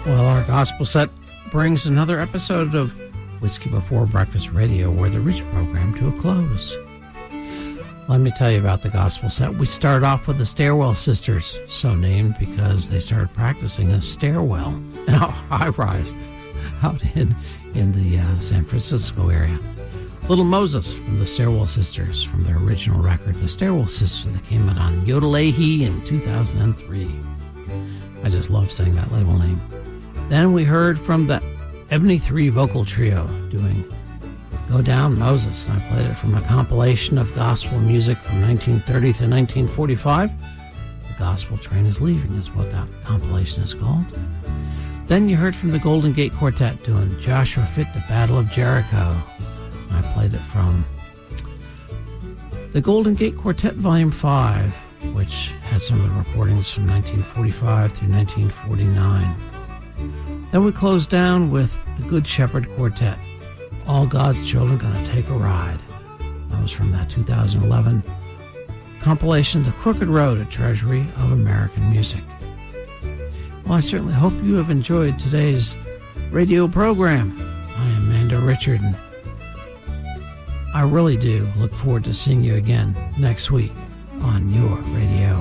Well, our gospel set brings another episode of Whiskey Before Breakfast Radio, where the Rich program, to a close. Let me tell you about the gospel set. We start off with the Stairwell Sisters, so named because they started practicing in a stairwell in a high-rise out in the San Francisco area. Little Moses from the Stairwell Sisters, from their original record, The Stairwell Sisters, that came out on Yodel-Ahi in 2003. I just love saying that label name. Then we heard from the Ebony 3 vocal trio doing Go Down Moses. I played it from a compilation of gospel music from 1930 to 1945. The Gospel Train is Leaving is what that compilation is called. Then you heard from the Golden Gate Quartet doing Joshua Fit, The Battle of Jericho. I played it from the Golden Gate Quartet Volume 5, which has some of the recordings from 1945 through 1949. Then we closed down with the Good Shepherd Quartet, All God's Children Gonna Take a Ride. That was from that 2011 compilation, The Crooked Road, A Treasury of American Music. Well, I certainly hope you have enjoyed today's radio program. I am Amanda Richard, and I really do look forward to seeing you again next week on your radio.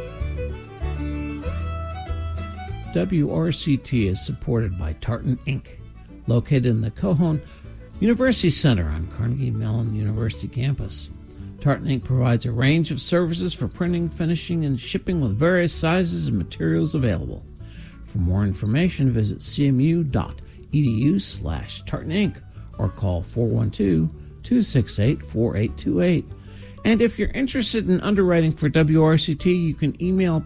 WRCT is supported by Tartan Inc., located in the Cohon University Center on Carnegie Mellon University campus. Tartan Inc. provides a range of services for printing, finishing, and shipping with various sizes and materials available. For more information, visit cmu.edu/Tartan Inc. or call 412-268-4828. And if you're interested in underwriting for WRCT, you can email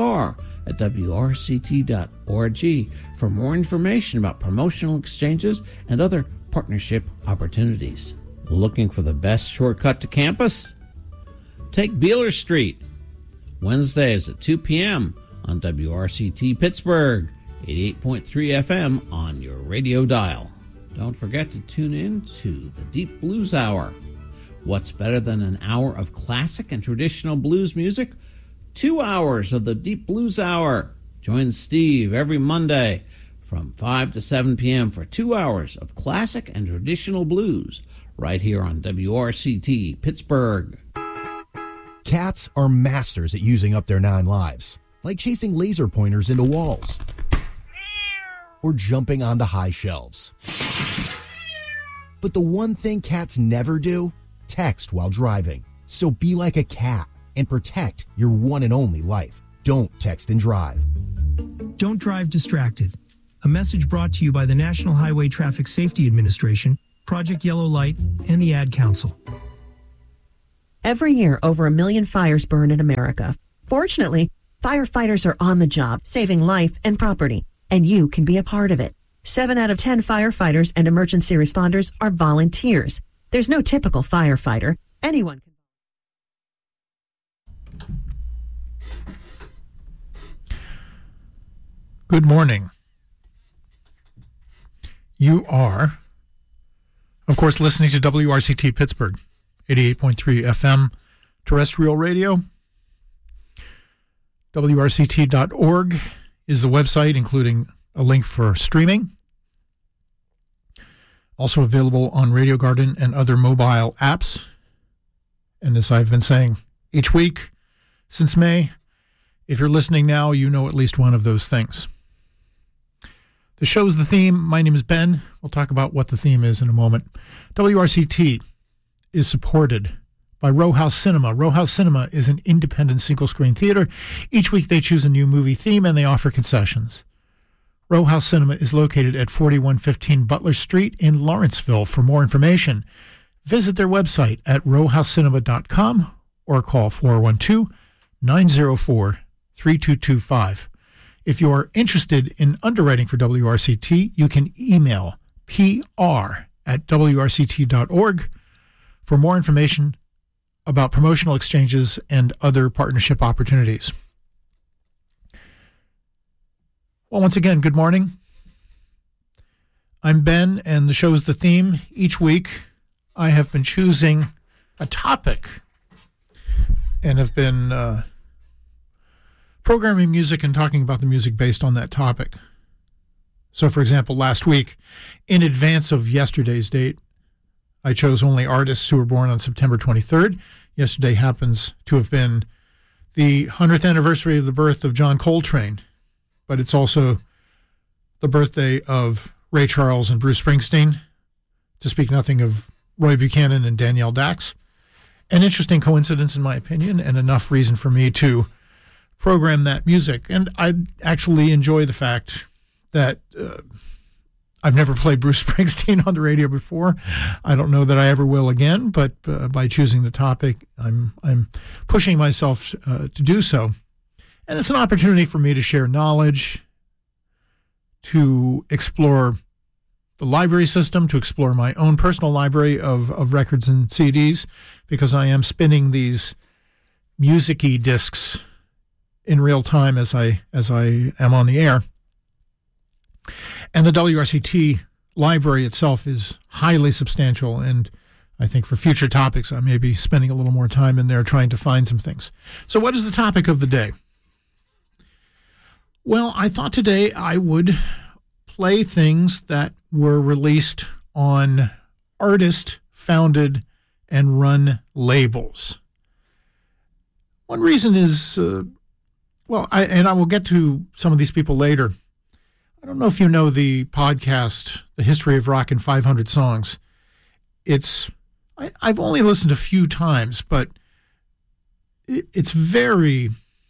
pr@wrct.org for more information about promotional exchanges and other partnership opportunities. Looking for the best shortcut to campus? Take Beeler Street. Wednesdays at 2 p.m. on WRCT Pittsburgh, 88.3 FM on your radio dial. Don't forget to tune in to the Deep Blues Hour. What's better than an hour of classic and traditional blues music? 2 hours of the Deep Blues Hour. Join Steve every Monday from 5 to 7 p.m. for 2 hours of classic and traditional blues right here on WRCT Pittsburgh. Cats are masters at using up their 9 lives, like chasing laser pointers into walls or jumping onto high shelves. But the one thing cats never do? Text while driving. So be like a cat and protect your one and only life. Don't text and drive. Don't drive distracted. A message brought to you by the National Highway Traffic Safety Administration, Project Yellow Light, and the Ad Council. Every year, over 1 million fires burn in America. Fortunately, firefighters are on the job, saving life and property, and you can be a part of it. 7 out of 10 firefighters and emergency responders are volunteers. There's no typical firefighter. Anyone can. Good morning. You are, of course, listening to WRCT Pittsburgh, 88.3 FM terrestrial radio. WRCT.org is the website, including a link for streaming. Also available on Radio Garden and other mobile apps. And as I've been saying each week since May, if you're listening now, you know at least one of those things. The show's the theme. My name is Ben. We'll talk about what the theme is in a moment. WRCT is supported by Row House Cinema. Row House Cinema is an independent single-screen theater. Each week they choose a new movie theme and they offer concessions. Row House Cinema is located at 4115 Butler Street in Lawrenceville. For more information, visit their website at rowhousecinema.com or call 412-904-3225. If you are interested in underwriting for WRCT, you can email pr@wrct.org for more information about promotional exchanges and other partnership opportunities. Well, once again, good morning. I'm Ben, and the show is the theme. Each week, I have been choosing a topic and have been programming music and talking about the music based on that topic. So, for example, last week, in advance of yesterday's date, I chose only artists who were born on September 23rd. Yesterday happens to have been the 100th anniversary of the birth of John Coltrane, but it's also the birthday of Ray Charles and Bruce Springsteen, to speak nothing of Roy Buchanan and Danielle Dax. An interesting coincidence, in my opinion, and enough reason for me to program that music. And I actually enjoy the fact that I've never played Bruce Springsteen on the radio before. I don't know that I ever will again, but by choosing the topic, I'm pushing myself to do so. And it's an opportunity for me to share knowledge, to explore the library system, to explore my own personal library of records and CDs, because I am spinning these music-y discs in real time as I am on the air. And the WRCT library itself is highly substantial, and I think for future topics I may be spending a little more time in there trying to find some things. So what is the topic of the day? Well, I thought today I would play things that were released on artist-founded and run labels. One reason is, I will get to some of these people later. I don't know if you know the podcast, The History of Rock in 500 Songs. I've only listened a few times, but it's very,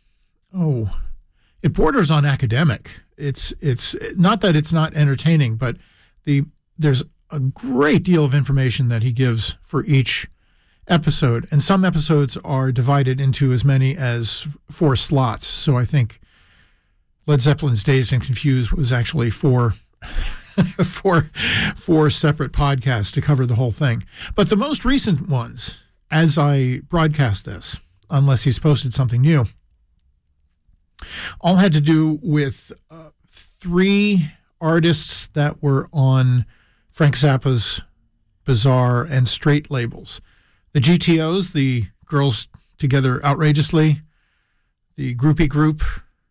it borders on academic. It's not that it's not entertaining, but there's a great deal of information that he gives for each episode, and some episodes are divided into as many as 4 slots. So I think Led Zeppelin's Dazed and Confused was actually four separate podcasts to cover the whole thing. But the most recent ones, as I broadcast this, unless he's posted something new, all had to do with 3 artists that were on Frank Zappa's Bizarre and Straight labels. The GTOs, the Girls Together Outrageously, the Groupie Group,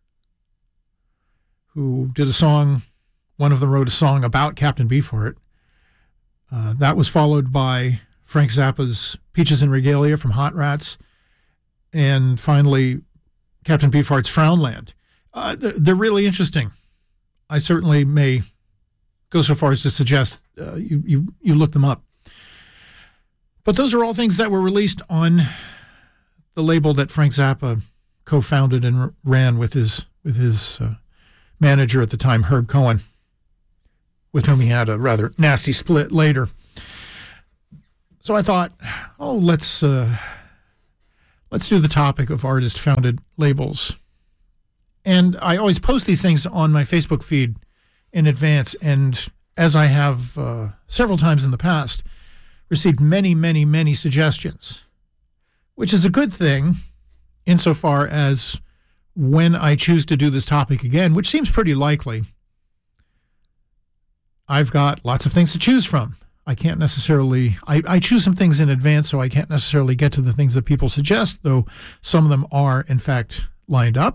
who did a song, one of them wrote a song about Captain Beefheart. That was followed by Frank Zappa's Peaches and Regalia from Hot Rats, and finally Captain Beefheart's Frownland. They're really interesting. I certainly may go so far as to suggest you look them up. But those are all things that were released on the label that Frank Zappa co-founded and ran with his manager at the time, Herb Cohen, with whom he had a rather nasty split later. So I thought, let's do the topic of artist-founded labels. And I always post these things on my Facebook feed in advance, and as I have several times in the past, received many, many, many suggestions, which is a good thing insofar as when I choose to do this topic again, which seems pretty likely, I've got lots of things to choose from. I can't necessarily, I choose some things in advance, so I can't necessarily get to the things that people suggest, though some of them are, in fact, lined up.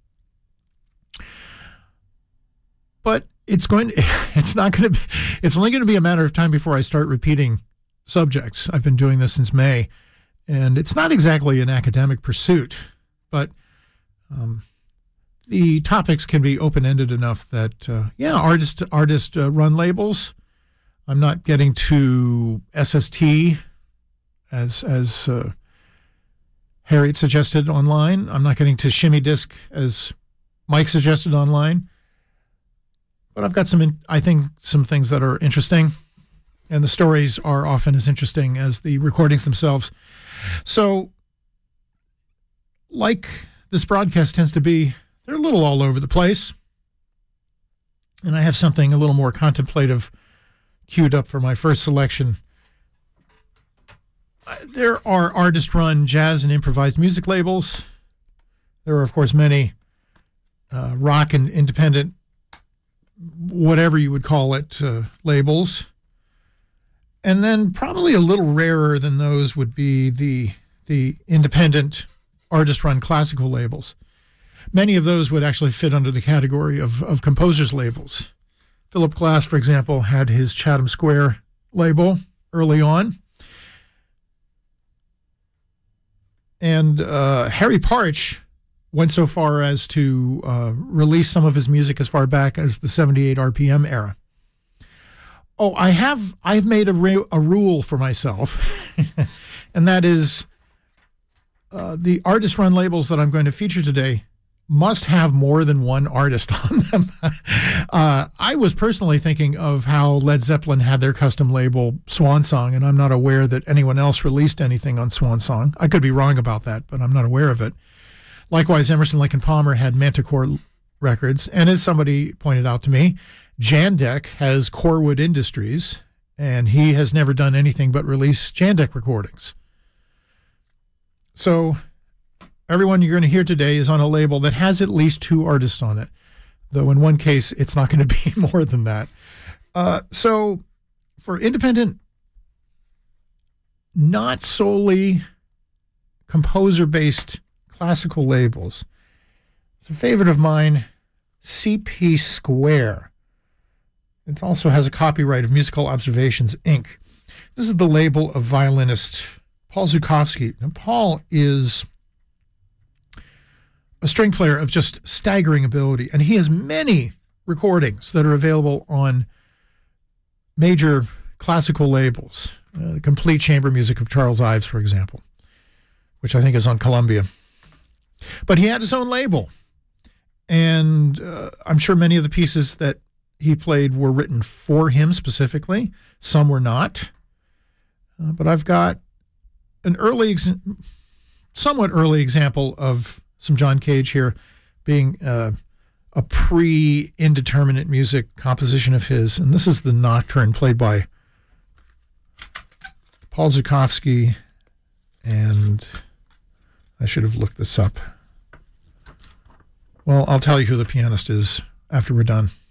But it's only going to be a matter of time before I start repeating subjects. I've been doing this since May, and it's not exactly an academic pursuit, but the topics can be open-ended enough that, artist run labels. I'm not getting to SST as Harriet suggested online. I'm not getting to Shimmy Disc as Mike suggested online. But I've got some things that are interesting, and the stories are often as interesting as the recordings themselves. So, like this broadcast tends to be, they're a little all over the place. And I have something a little more contemplative queued up for my first selection. There are artist-run jazz and improvised music labels. There are, of course, many rock and independent, whatever you would call it, labels. And then probably a little rarer than those would be the independent artist-run classical labels. Many of those would actually fit under the category of composers' labels. Philip Glass, for example, had his Chatham Square label early on. And Harry Parch went so far as to release some of his music as far back as the 78 RPM era. Oh, I've made a rule for myself, and that is the artist-run labels that I'm going to feature today must have more than one artist on them. I was personally thinking of how Led Zeppelin had their custom label Swan Song, and I'm not aware that anyone else released anything on Swan Song. I could be wrong about that, but I'm not aware of it. Likewise, Emerson, Lake and Palmer had Manticore Records, and as somebody pointed out to me, Jandek has Corwood Industries, and he has never done anything but release Jandek recordings. So everyone you're going to hear today is on a label that has at least 2 artists on it, though in one case it's not going to be more than that. So for independent, not solely composer-based classical labels, it's a favorite of mine, CP Square. It also has a copyright of Musical Observations, Inc. This is the label of violinist Paul Zukovsky. Now, Paul is a string player of just staggering ability, and he has many recordings that are available on major classical labels. The complete chamber music of Charles Ives, for example, which I think is on Columbia. But he had his own label, and I'm sure many of the pieces that he played were written for him specifically. Some were not. But I've got an somewhat early example of some John Cage here being a pre-indeterminate music composition of his. And this is the Nocturne played by Paul Zukovsky. And I should have looked this up. Well, I'll tell you who the pianist is after we're done.